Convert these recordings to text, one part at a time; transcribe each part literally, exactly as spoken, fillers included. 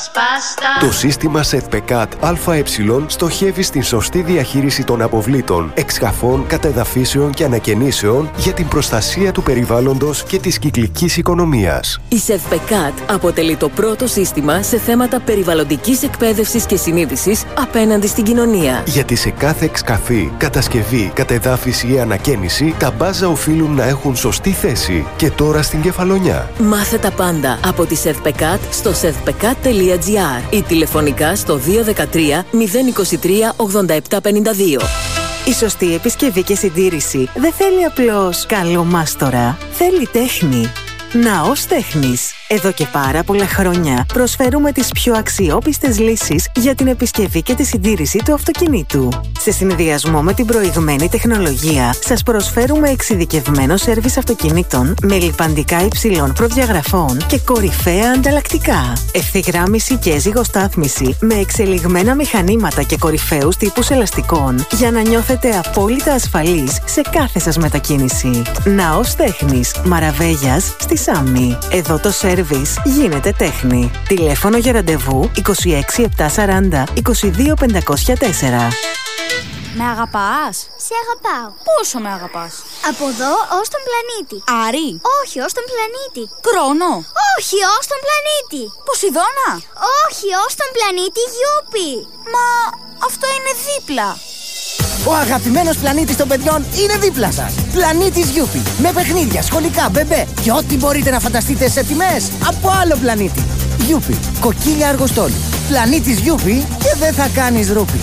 Το σύστημα ΣΕΔΠΕΚΑΤ ΑΕ στοχεύει στην σωστή διαχείριση των αποβλήτων, εξκαφών, κατεδαφίσεων και ανακαινήσεων για την προστασία του περιβάλλοντος και της κυκλικής οικονομίας. Η ΣΕΔΠΕΚΑΤ αποτελεί το πρώτο σύστημα σε θέματα περιβαλλοντικής εκπαίδευσης και συνείδησης απέναντι στην κοινωνία. Γιατί σε κάθε εξκαφή, κατασκευή, κατεδάφιση ή ανακαίνιση, τα μπάζα οφείλουν να έχουν σωστή θέση. Και τώρα στην Κεφαλονιά. Μάθε τα πάντα από τη ΣΕΔΠΕΚΑΤ στο σεδπεκατ τελεία τζι άρ ή τηλεφωνικά στο δύο ένα τρία μηδέν δύο τρία ογδόντα επτά πενήντα δύο. Η σωστή επισκευή και συντήρηση δεν θέλει απλώς καλό μάστορα. Θέλει τέχνη. Ναός Τέχνης. Εδώ και πάρα πολλά χρόνια προσφέρουμε τις πιο αξιόπιστες λύσεις για την επισκευή και τη συντήρηση του αυτοκινήτου. Σε συνδυασμό με την προηγμένη τεχνολογία, σας προσφέρουμε εξειδικευμένο σέρβις αυτοκινήτων με λιπαντικά υψηλών προδιαγραφών και κορυφαία ανταλλακτικά. Ευθυγράμμιση και ζυγοστάθμιση με εξελιγμένα μηχανήματα και κορυφαίους τύπους ελαστικών για να νιώθετε απόλυτα ασφαλείς σε κάθε σας μετακίνηση. Ναός Τέχνης. Μαραβέγιας στη Σάμι. Εδώ το σέρβις γίνεται τέχνη. Τηλέφωνο για ραντεβού είκοσι έξι επτακόσια σαράντα είκοσι δύο πεντακόσια τέσσερα. Με αγαπάς? Σε αγαπάω. Πόσο με αγαπάς? Από εδώ ως τον πλανήτη. Άρη? Όχι, ως τον πλανήτη. Κρόνο? Όχι, ως τον πλανήτη. Ποσειδώνα? Όχι, ως τον πλανήτη Γιούπι. Μα αυτό είναι δίπλα. Ο αγαπημένος πλανήτης των παιδιών είναι δίπλα σας. Πλανήτης Γιούπι. Με παιχνίδια, σχολικά, μπεμπέ και ό,τι μπορείτε να φανταστείτε σε τιμές από άλλο πλανήτη. Γιούπι. Κοκκίλια Αργοστόλου. Πλανήτης Γιούπι και δεν θα κάνεις ρούπι.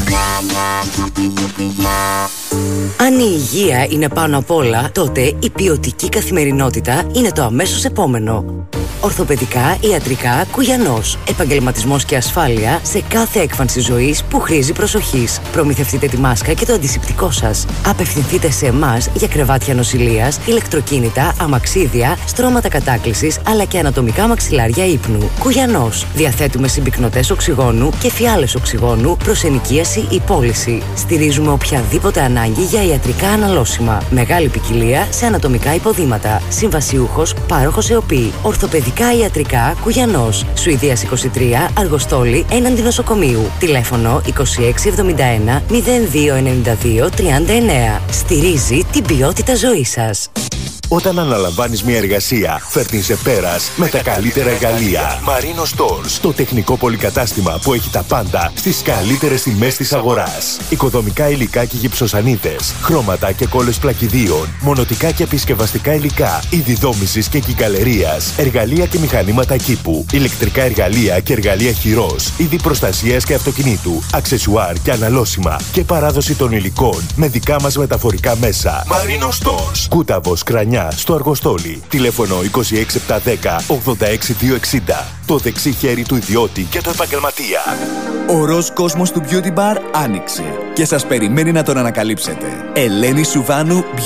Αν η υγεία είναι πάνω απ' όλα, τότε η ποιοτική καθημερινότητα είναι το αμέσως επόμενο. Ορθοπαιδικά, ιατρικά, Κουγιανός. Επαγγελματισμός και ασφάλεια σε κάθε έκφανση ζωής που χρήζει προσοχής. Προμηθευτείτε τη μάσκα και το αντισηπτικό σας. Απευθυνθείτε σε εμάς για κρεβάτια νοσηλείας, ηλεκτροκίνητα, αμαξίδια, στρώματα κατάκλησης αλλά και ανατομικά μαξιλάρια ύπνου. Κουγιανός. Διαθέτουμε συμπυκνωτές οξυγόνου και φιάλες οξυγόνου προς ενοικίαση ή πώληση. Στηρίζουμε οποιαδήποτε ανάγκη για ιατρικά αναλώσιμα. Μεγάλη ποικιλία σε ανατομικά υποδήματα. Συμβασιούχος, πάροχος ΕΟΠΗ. Ορθοπαιδικά ιατρικά Κουγιανός. Σουηδίας είκοσι τρία, Αργοστόλη, έναντι νοσοκομείου. Τηλέφωνο είκοσι έξι εβδομήντα ένα μηδέν δύο ενενήντα δύο τριάντα εννέα. Στηρίζει την ποιότητα ζωής σας. Όταν αναλαμβάνεις μια εργασία, φέρνει σε πέρας με τα καλύτερα εργαλεία. Marino Stores, το τεχνικό πολυκατάστημα που έχει τα πάντα στις καλύτερες τιμές της αγοράς. Οικοδομικά υλικά και γυψοσανίδες, χρώματα και κόλλες πλακιδίων, μονοτικά και επισκευαστικά υλικά, είδη δόμησης και κυκαλερίας, εργαλεία και μηχανήματα κήπου, ηλεκτρικά εργαλεία και εργαλεία χειρός, είδη προστασίας και αυτοκινήτου, αξεσουάρ και αναλώσιμα και παράδοση των υλικών με δικά μας μεταφορικά μέσα. Marino Stores, Κούταβος, Κρανιά, στο Αργοστόλι. Τηλέφωνο είκοσι έξι επτακόσια δέκα ογδόντα έξι διακόσια εξήντα. Το δεξί χέρι του ιδιώτη και του επαγγελματία. Ο ροζ κόσμος του Beauty Bar άνοιξε και σας περιμένει να τον ανακαλύψετε. Ελένη Σουβάνου